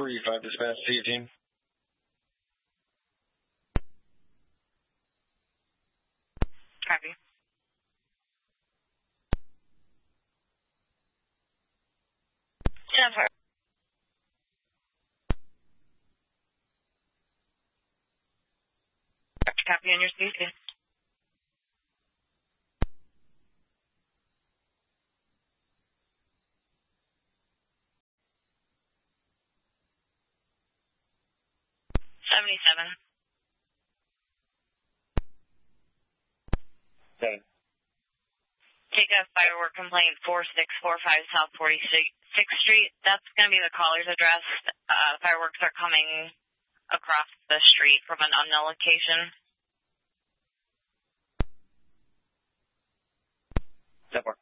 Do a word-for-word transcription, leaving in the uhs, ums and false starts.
three five dispatch to your team. Copy. ten four. Copy on your C C. seventy-seven. Seven. Take a firework complaint four six four five South forty-sixth Street. That's going to be the caller's address. Uh, fireworks are coming across the street from an unknown location. ten four.